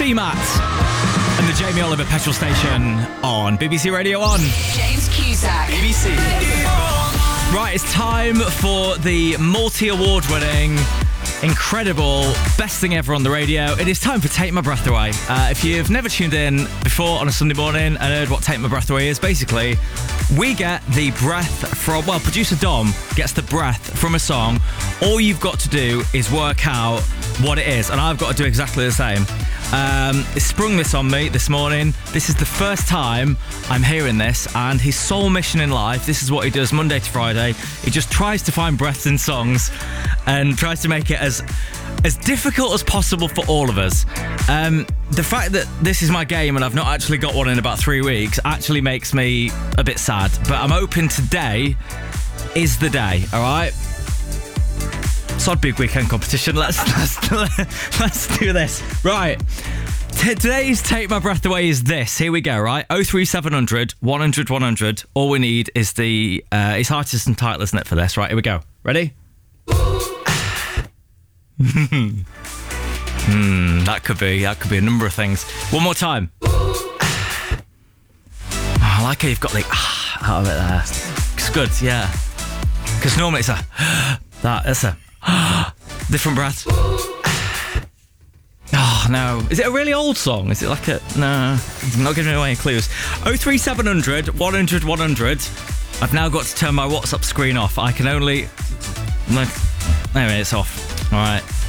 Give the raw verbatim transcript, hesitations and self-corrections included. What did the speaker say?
C Mat and the Jamie Oliver Petrol Station on B B C Radio one. James Cusack. B B C. Right, it's time for the multi-award winning, incredible, best thing ever on the radio. It is time for Take My Breath Away. Uh, if you've never tuned in before on a Sunday morning and heard what Take My Breath Away is, basically, we get the breath from, well, producer Dom gets the breath from a song. All you've got to do is work out what it is, and I've got to do exactly the same. Um, he sprung this on me this morning. This is the first time I'm hearing this, and his sole mission in life, this is what he does Monday to Friday. He just tries to find breaths in songs and tries to make it as as difficult as possible for all of us. Um, the fact that this is my game and I've not actually got one in about three weeks actually makes me a bit sad, but I'm hoping today is the day, all right? Sod big weekend competition. Let's let's let's do this. Right. T- today's Take My Breath Away is this. Here we go, right? oh three seven hundred, one hundred, one hundred. All we need is the uh, it's artist and title, isn't it, for this? Right, here we go. Ready? hmm, that could be that could be a number of things. One more time. Oh, I like how you've got the ah out of it there. It's good, yeah. Because normally it's a that that's a different breath. Oh no. Is it a really old song? Is it like a... No, I'm not giving away any clues. oh three seven hundred, one hundred, one hundred. I've now got to turn my WhatsApp screen off. I can only... No, anyway, it's off. Alright.